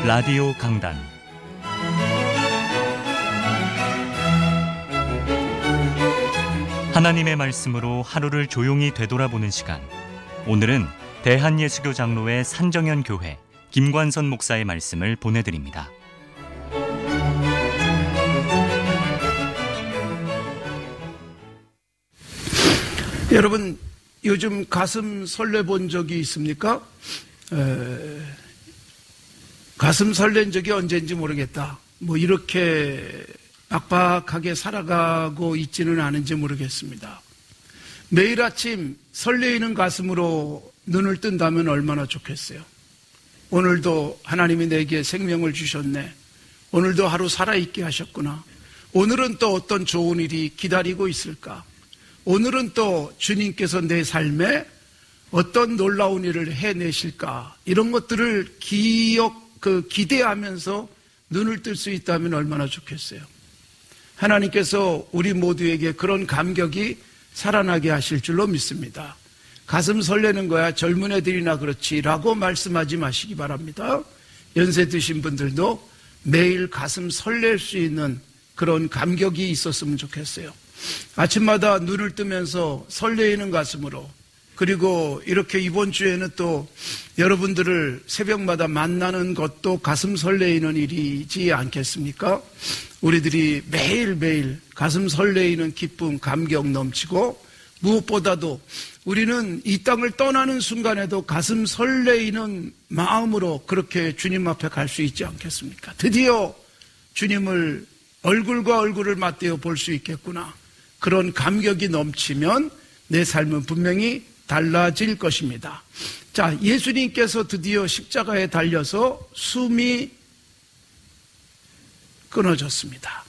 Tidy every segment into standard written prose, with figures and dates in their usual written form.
라디오 강단 하나님의 말씀으로 하루를 조용히 되돌아보는 시간. 오늘은 대한예수교 장로회 산정현 교회 김관선 목사의 말씀을 보내드립니다. 여러분, 요즘 가슴 설레 본 적이 있습니까? 가슴 설렌 적이 언제인지 모르겠다. 이렇게 빡빡하게 살아가고 있지는 않은지 모르겠습니다. 매일 아침 설레이는 가슴으로 눈을 뜬다면 얼마나 좋겠어요. 오늘도 하나님이 내게 생명을 주셨네. 오늘도 하루 살아있게 하셨구나. 오늘은 또 어떤 좋은 일이 기다리고 있을까? 오늘은 또 주님께서 내 삶에 어떤 놀라운 일을 해내실까? 이런 것들을 기대하면서 눈을 뜰 수 있다면 얼마나 좋겠어요. 하나님께서 우리 모두에게 그런 감격이 살아나게 하실 줄로 믿습니다. 가슴 설레는 거야 젊은 애들이나 그렇지 라고 말씀하지 마시기 바랍니다. 연세 드신 분들도 매일 가슴 설렐 수 있는 그런 감격이 있었으면 좋겠어요. 아침마다 눈을 뜨면서 설레이는 가슴으로, 그리고 이렇게 이번 주에는 또 여러분들을 새벽마다 만나는 것도 가슴 설레이는 일이지 않겠습니까? 우리들이 매일매일 가슴 설레이는 기쁨, 감격 넘치고, 무엇보다도 우리는 이 땅을 떠나는 순간에도 가슴 설레이는 마음으로 그렇게 주님 앞에 갈 수 있지 않겠습니까? 드디어 주님을 얼굴과 얼굴을 맞대어 볼 수 있겠구나. 그런 감격이 넘치면 내 삶은 분명히 달라질 것입니다. 자, 예수님께서 드디어 십자가에 달려서 숨이 끊어졌습니다.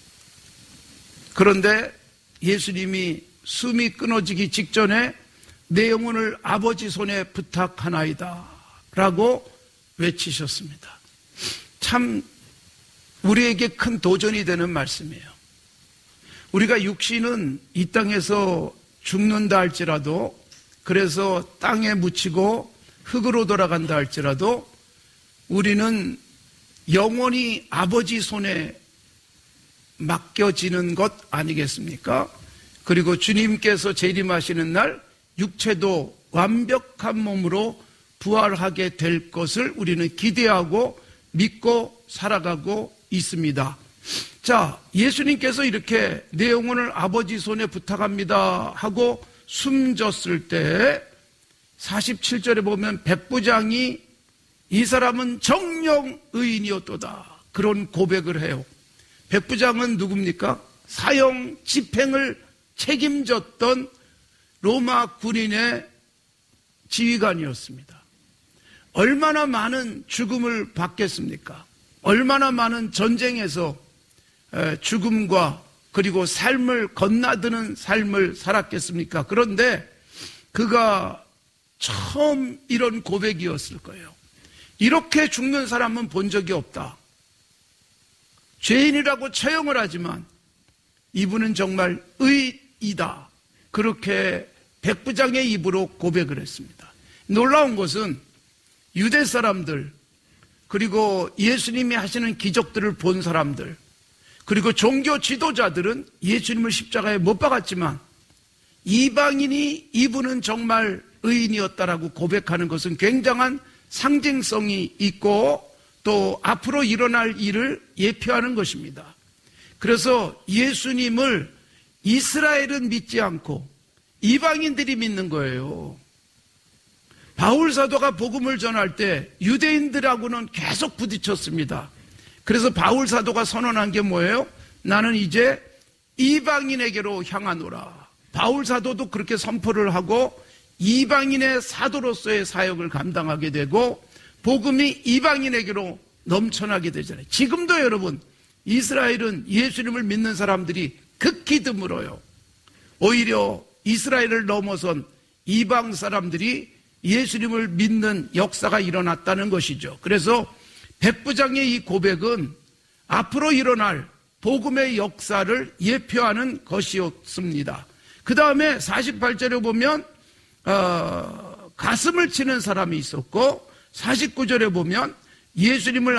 그런데 예수님이 숨이 끊어지기 직전에 내 영혼을 아버지 손에 부탁하나이다 라고 외치셨습니다. 참 우리에게 큰 도전이 되는 말씀이에요. 우리가 육신은 이 땅에서 죽는다 할지라도, 그래서 땅에 묻히고 흙으로 돌아간다 할지라도 우리는 영원히 아버지 손에 맡겨지는 것 아니겠습니까? 그리고 주님께서 재림하시는 날 육체도 완벽한 몸으로 부활하게 될 것을 우리는 기대하고 믿고 살아가고 있습니다. 자, 예수님께서 이렇게 내 영혼을 아버지 손에 부탁합니다 하고 숨졌을 때 47절에 보면 백부장이 이 사람은 정령 의인이었도다 그런 고백을 해요. 백부장은 누굽니까? 사형 집행을 책임졌던 로마 군인의 지휘관이었습니다. 얼마나 많은 죽음을 받겠습니까? 얼마나 많은 전쟁에서 죽음과 그리고 삶을 건너드는 삶을 살았겠습니까? 그런데 그가 처음 이런 고백이었을 거예요. 이렇게 죽는 사람은 본 적이 없다. 죄인이라고 처형을 하지만 이분은 정말 의이다. 그렇게 백부장의 입으로 고백을 했습니다. 놀라운 것은 유대 사람들, 그리고 예수님이 하시는 기적들을 본 사람들, 그리고 종교 지도자들은 예수님을 십자가에 못 박았지만 이방인이 이분은 정말 의인이었다라고 고백하는 것은 굉장한 상징성이 있고 또 앞으로 일어날 일을 예표하는 것입니다. 그래서 예수님을 이스라엘은 믿지 않고 이방인들이 믿는 거예요. 바울 사도가 복음을 전할 때 유대인들하고는 계속 부딪혔습니다. 그래서 바울 사도가 선언한 게 뭐예요? 나는 이제 이방인에게로 향하노라. 바울 사도도 그렇게 선포를 하고 이방인의 사도로서의 사역을 감당하게 되고 복음이 이방인에게로 넘쳐나게 되잖아요. 지금도 여러분, 이스라엘은 예수님을 믿는 사람들이 극히 드물어요. 오히려 이스라엘을 넘어선 이방 사람들이 예수님을 믿는 역사가 일어났다는 것이죠. 그래서 백부장의 이 고백은 앞으로 일어날 복음의 역사를 예표하는 것이었습니다. 그 다음에 48절에 보면 가슴을 치는 사람이 있었고 49절에 보면 예수님을